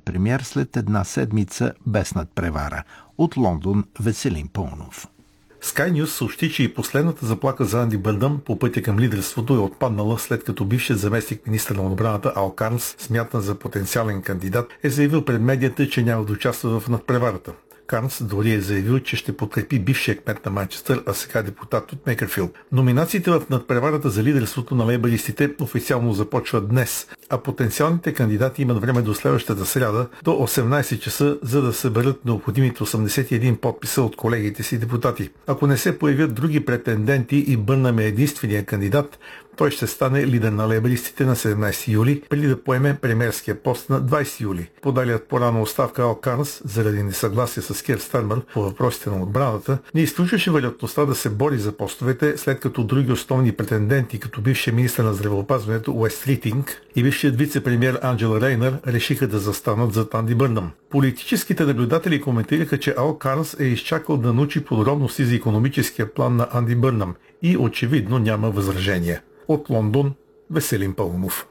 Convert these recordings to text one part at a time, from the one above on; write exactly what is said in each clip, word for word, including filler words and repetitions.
премиер след една седмица без надпревара. От Лондон Веселин Пълнов. Sky News съобщи, че и последната заплаха за Анди Бърнъм по пътя към лидерството е отпаднала, след като бившият заместник министър на отбраната Ал Карнс, смятан за потенциален кандидат, е заявил пред медията, че няма да участва в надпреварата. Карнс дори е заявил, че ще подкрепи бившия кмет на Манчестър, а сега депутат от Мекърфилд. Номинациите в надпреварата за лидерството на лейбъристите официално започват днес, а потенциалните кандидати имат време до следващата сряда до осемнайсет часа, за да съберат необходимите осемдесет и един подписа от колегите си депутати. Ако не се появят други претенденти и Бърнъм е единствения кандидат, той ще стане лидер на лейбъристите на седемнайсети юли, преди да поеме премиерския пост на двайсети юли. Подалият по-рано оставка Ал Карнс, заради несъгласие с Кир Стармър по въпросите на отбраната, не изключваше вероятността да се бори за постовете, след като други основни претенденти, като бившия министър на здравеопазването Уест Ритинг и бившият вице-премиер Анджела Рейнър, решиха да застанат зад Анди Бърнъм. Политическите наблюдатели коментираха, че Ал Карнс е изчакал да научи подробности за икономическия план на Анди Бърнъм и очевидно няма възражение. От Лондон Веселин Пълнов.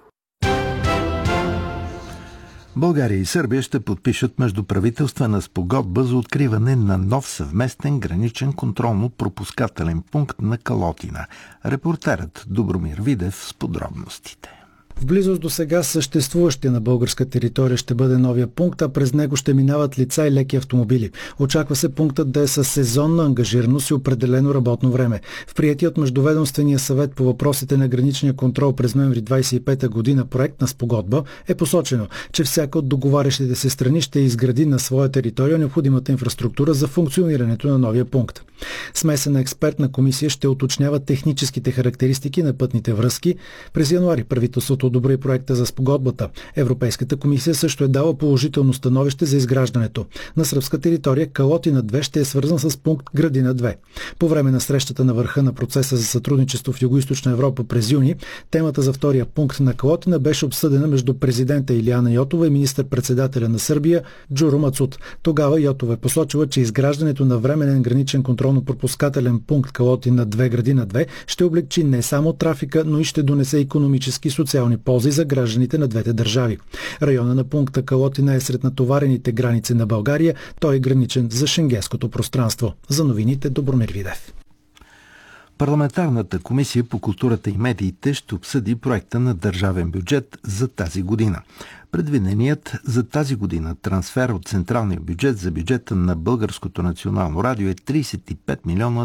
България и Сърбия ще подпишат междуправителствена спогодба за откриване на нов съвместен граничен контролно-пропускателен пункт на Калотина. Репортерът Добромир Видев с подробностите. В близост до сега съществуващия на българска територия ще бъде новия пункт, а през него ще минават лица и леки автомобили. Очаква се пунктът да е със сезонна ангажираност и определено работно време. В приетия от Междуведомствения съвет по въпросите на граничния контрол през ноември двайсет и пета година проект на спогодба е посочено, че всяка от договарящите се страни ще изгради на своя територия необходимата инфраструктура за функционирането на новия пункт. Смесена експертна комисия ще уточнява техническите характеристики на пътните връзки. През януари правителството одобри проекта за спогодбата. Европейската комисия също е дала положително становище за изграждането. На сръбска територия Калотина две ще е свързан с пункт Градина две. По време на срещата на върха на процеса за сътрудничество в Югоизточна Европа през юни, темата за втория пункт на Калотина беше обсъдена между президента Илияна Йотова и министър-председателя на Сърбия Джуро Мацут. Тогава Йотова е посочила, че изграждането на временен граничен контролно-пропускателен пункт Калотина две Градина две ще облегчи не само трафика, но и ще донесе икономически и социални ползи за гражданите на двете държави. Района на пункта Калотина е сред натоварените граници на България. Той е граничен за шенгенското пространство. За новините Добромир Видев. Парламентарната комисия по културата и медиите ще обсъди проекта на държавен бюджет за тази година. Предвиденият за тази година трансфер от централния бюджет за бюджета на Българското национално радио е трийсет и пет милиона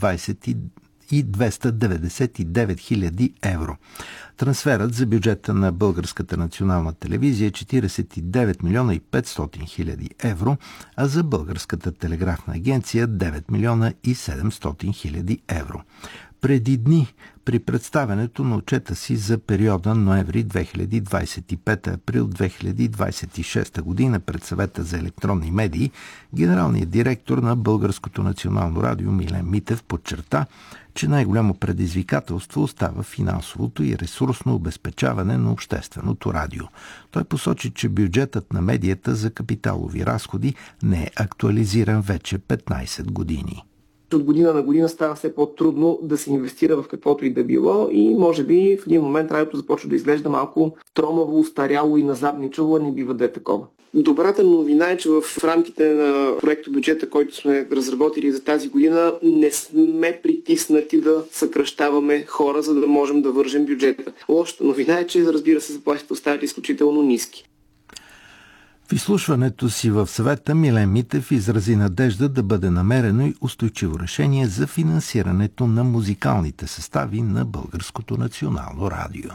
и двеста деветдесет и девет хиляди евро. Трансферът за бюджета на Българската национална телевизия е четирийсет и девет милиона и петстотин хиляди евро, а за Българската телеграфна агенция девет милиона и седемстотин хиляди евро. Преди дни, при представянето на отчета си за периода ноември две хиляди двайсет и пета – април две хиляди двайсет и шеста година пред Съвета за електронни медии, генералният директор на Българското национално радио Милен Митев подчерта, че най-голямо предизвикателство остава финансовото и ресурсно обезпечаване на общественото радио. Той посочи, че бюджетът на медията за капиталови разходи не е актуализиран вече петнайсет години. От година на година става все по-трудно да се инвестира в каквото и да било и може би в един момент радиото започва да изглежда малко тромаво, устаряло и назадничало, а не бива да е такова. Добрата новина е, че в рамките на проекто бюджета, който сме разработили за тази година, не сме притиснати да съкращаваме хора, за да можем да вържем бюджета. Лошата новина е, че разбира се заплатите остават изключително ниски. В изслушването си в съвета Милен Митев изрази надежда да бъде намерено и устойчиво решение за финансирането на музикалните състави на Българското национално радио.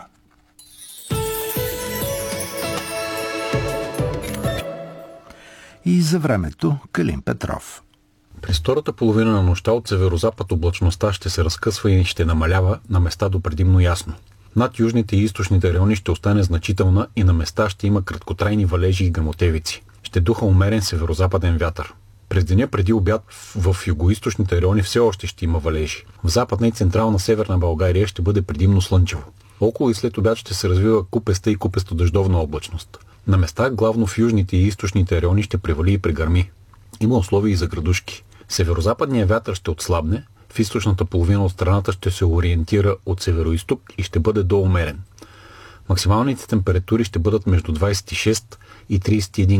И за времето Калин Петров. През втората половина на нощта от северозапад облачността ще се разкъсва и ще намалява, на места до предимно ясно. Над южните и източните райони ще остане значителна и на места ще има краткотрайни валежи и гръмотевици. Ще духа умерен северозападен вятър. През деня преди обяд в югоизточните райони все още ще има валежи. В западна и централна северна България ще бъде предимно слънчево. Около и след обяд ще се развива купеста и купесто-дъждовна облачност. На места, главно в южните и източните райони, ще превали и прегърми. Има условия и за градушки. Северозападният вятър ще отслабне, в източната половина от страната ще се ориентира от североизток и ще бъде доумерен. Максималните температури ще бъдат между двайсет и шест и трийсет и един